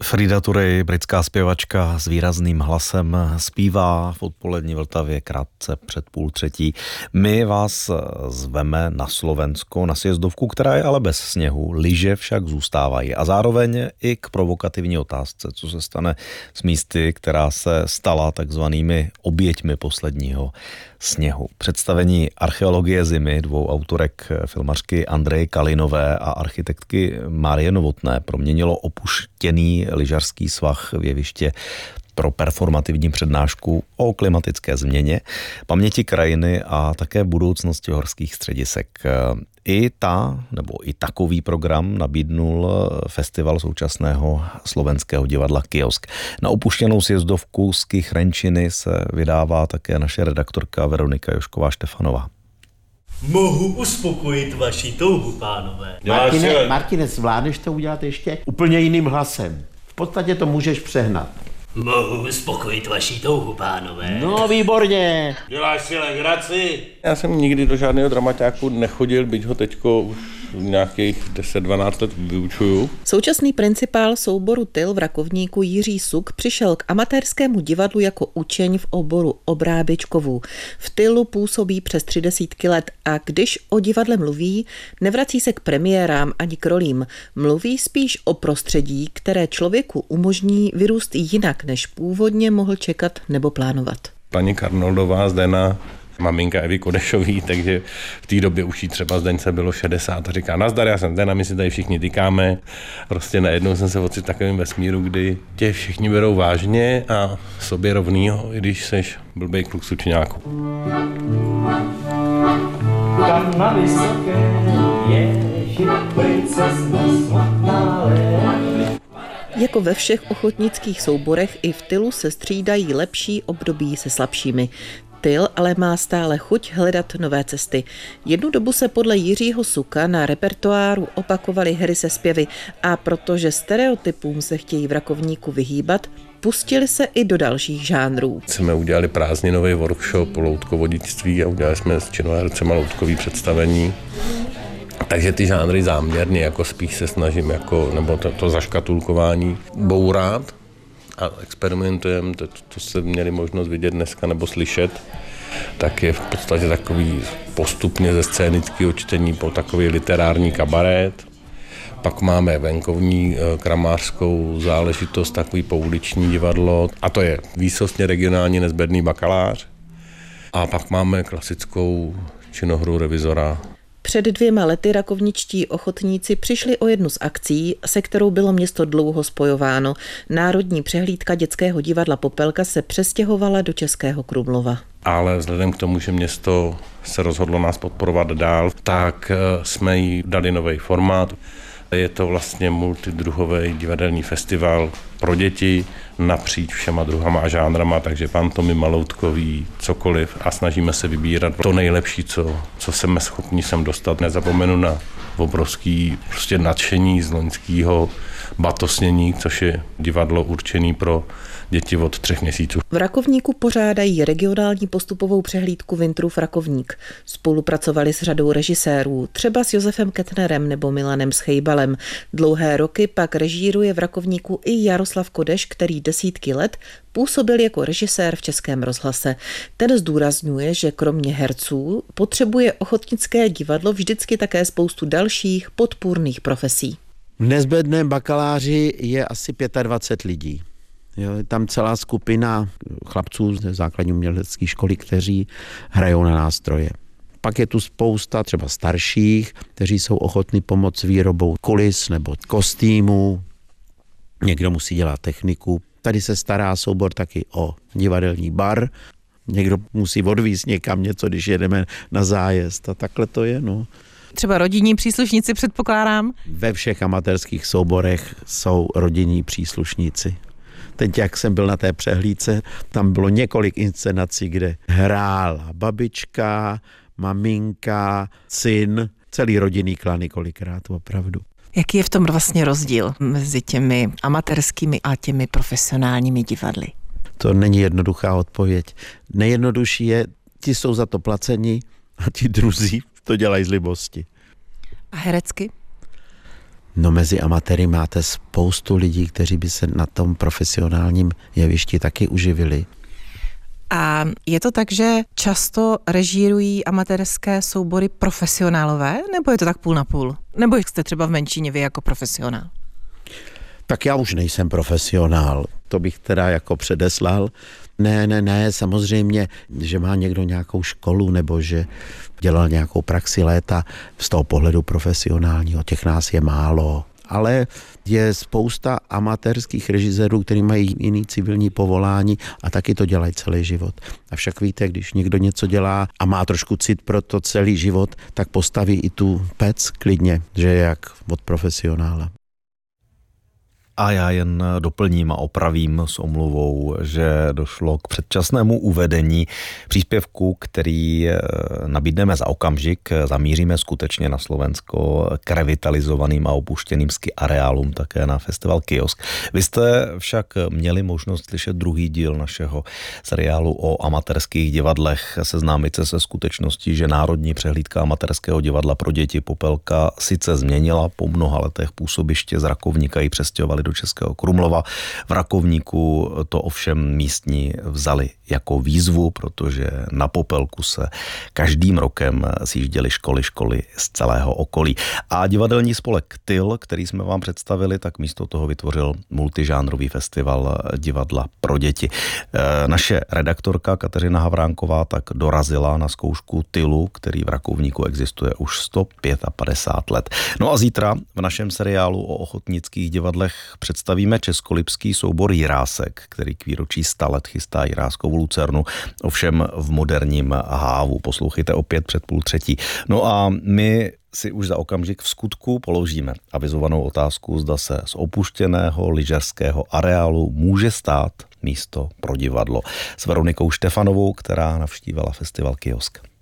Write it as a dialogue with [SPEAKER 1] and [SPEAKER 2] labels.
[SPEAKER 1] Frida Turej, britská zpěvačka s výrazným hlasem, zpívá v odpolední Vltavě krátce před 2:30. My vás zveme na Slovensko, na sjezdovku, která je ale bez sněhu. Lyže však zůstávají. A zároveň i k provokativní otázce, co se stane s místy, která se stala takzvanými oběťmi posledního sněhu. Představení archeologie zimy dvou autorek, filmařky Andreje Kalinové a architektky Márie Novotné, proměnilo opuštěný lyžařský svah v jeviště pro performativní přednášku o klimatické změně, paměti krajiny a také budoucnosti horských středisek. I takový program nabídnul festival současného slovenského divadla Kiosk. Na opuštěnou sjezdovku z Kychrenčiny se vydává také naše redaktorka Veronika Jošková-Štefanová.
[SPEAKER 2] Mohu uspokojit vaši touhu, pánové.
[SPEAKER 3] Martine, zvládneš to udělat ještě úplně jiným hlasem. V podstatě to můžeš přehnat.
[SPEAKER 2] Mohu uspokojit vaši touhu, pánové.
[SPEAKER 3] No, výborně.
[SPEAKER 2] Děláš si legraci?
[SPEAKER 4] Já jsem nikdy do žádného dramaťáku nechodil, byť ho teďko už nějakých 10-12 let vyučuju.
[SPEAKER 5] Současný principál souboru Tyl v Rakovníku Jiří Suk přišel k amatérskému divadlu jako učeň v oboru Obrábičkovů. V Tylu působí přes 30 let a když o divadle mluví, nevrací se k premiérám ani k rolím. Mluví spíš o prostředí, které člověku umožní vyrůst jinak, než původně mohl čekat nebo plánovat.
[SPEAKER 4] Paní Karnoldová Zdena, maminka Evy Kodešový, takže v té době už jí třeba Zdence bylo 60 a říká: nazdar, já jsem Zdena, my si tady všichni tykáme. Prostě najednou jsem se ocitl takovým vesmíru, kdy tě všichni berou vážně a sobě rovnýho, i když seš blbej kluk sučňáku.
[SPEAKER 6] Tam na vysoké je princezna smatná.
[SPEAKER 5] Jako ve všech ochotnických souborech i v Tylu se střídají lepší období se slabšími. Tyl ale má stále chuť hledat nové cesty. Jednu dobu se podle Jiřího Suka na repertoáru opakovaly hry se zpěvy a protože stereotypům se chtějí v Rakovníku vyhýbat, pustili se i do dalších žánrů.
[SPEAKER 4] Jsme udělali prázdninový workshop o loutkovodičství a udělali jsme s činohercema loutkový představení. Takže ty žánry záměrně jako spíš se snažím nebo to zaškatulkování bourat a experimentujeme, to se měli možnost vidět dneska nebo slyšet, tak je v podstatě takový postupně ze scénického čtení po takový literární kabaret. Pak máme venkovní kramářskou záležitost, takový pouliční divadlo a to je výsostně regionální Nezbedný bakalář. A pak máme klasickou činohru Revizora.
[SPEAKER 5] Před 2 lety rakovničtí ochotníci přišli o jednu z akcí, se kterou bylo město dlouho spojováno. Národní přehlídka dětského divadla Popelka se přestěhovala do Českého Krumlova.
[SPEAKER 4] Ale vzhledem k tomu, že město se rozhodlo nás podporovat dál, tak jsme jí dali nový formát. Je to vlastně multidruhový divadelní festival pro děti napříč všema druhama a žánrama, takže pantomima, loutkový, cokoliv a snažíme se vybírat to nejlepší, co jsme schopni sem dostat. Nezapomenu na obrovský nadšení z loňského Batosnění, což je divadlo určené pro děti od 3 měsíců.
[SPEAKER 5] V Rakovníku pořádají regionální postupovou přehlídku Wintrův Rakovník. Spolupracovali s řadou režisérů, třeba s Josefem Kettnerem nebo Milanem Schejbalem. Dlouhé roky pak režíruje v Rakovníku i Jaroslav Kodeš, který desítky let působil jako režisér v Českém rozhlase. Ten zdůrazňuje, že kromě herců potřebuje ochotnické divadlo vždycky také spoustu dalších podpůrných profesí.
[SPEAKER 3] V Nezbedném bakaláři je asi 25 lidí. Jo, je tam celá skupina chlapců z základní umělecké školy, kteří hrajou na nástroje. Pak je tu spousta třeba starších, kteří jsou ochotní pomoct výrobou kulis nebo kostýmů. Někdo musí dělat techniku. Tady se stará soubor taky o divadelní bar. Někdo musí odvízt někam něco, když jedeme na zájezd. A takhle to je, no.
[SPEAKER 7] Třeba rodinní příslušníci, předpokládám?
[SPEAKER 3] Ve všech amatérských souborech jsou rodinní příslušníci. Teď, jak jsem byl na té přehlídce, tam bylo několik inscenací, kde hrála babička, maminka, syn, celý rodinný klan kolikrát opravdu.
[SPEAKER 7] Jaký je v tom vlastně rozdíl mezi těmi amatérskými a těmi profesionálními divadly?
[SPEAKER 3] To není jednoduchá odpověď. Nejjednodušší je, ti jsou za to placeni a ti druzí to dělají z libosti.
[SPEAKER 7] A herecky?
[SPEAKER 3] No mezi amatéry máte spoustu lidí, kteří by se na tom profesionálním jevišti taky uživili.
[SPEAKER 7] A je to tak, že často režírují amatérské soubory profesionálové, nebo je to tak půl na půl? Nebo jste třeba v menšině vy jako profesionál?
[SPEAKER 3] Tak já už nejsem profesionál, to bych teda jako předeslal. Ne, samozřejmě, že má někdo nějakou školu nebo že dělal nějakou praxi léta z toho pohledu profesionálního, těch nás je málo. Ale je spousta amatérských režisérů, kteří mají jiný civilní povolání a taky to dělají celý život. A však víte, když někdo něco dělá a má trošku cit pro to celý život, tak postaví i tu pec klidně, že je jak od profesionála.
[SPEAKER 1] A já jen doplním a opravím s omluvou, že došlo k předčasnému uvedení příspěvku, který nabídneme za okamžik. Zamíříme skutečně na Slovensko k revitalizovaným a opuštěným ski areálům, také na festival Kiosk. Vy jste však měli možnost slyšet druhý díl našeho seriálu o amatérských divadlech, seznámit se skutečností, že Národní přehlídka amatérského divadla pro děti Popelka sice změnila po mnoha letech působiště z Rakovníka, ji přestěhovali do Českého Krumlova. V Rakovníku to ovšem místní vzali jako výzvu, protože na Popelku se každým rokem sjížděly školy z celého okolí. A divadelní spolek Tyl, který jsme vám představili, tak místo toho vytvořil multižánrový festival divadla pro děti. Naše redaktorka Kateřina Havránková tak dorazila na zkoušku Tylu, který v Rakovníku existuje už 155 let. No a zítra v našem seriálu o ochotnických divadlech představíme českolipský soubor Jirásek, který k výročí 100 let chystá Jiráskovou lucernu, ovšem v moderním hávu. Poslouchejte opět před 2:30. No a my si už za okamžik v skutku položíme avizovanou otázku, zda se z opuštěného lyžařského areálu může stát místo pro divadlo. S Veronikou Štefanovou, která navštívila festival Kiosk.